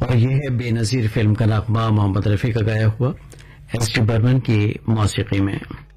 और ये है बेनज़ीर फिल्म का नगमा मोहम्मद रफ़ी का गाया हुआ एस डी बर्मन की मौसीकी में।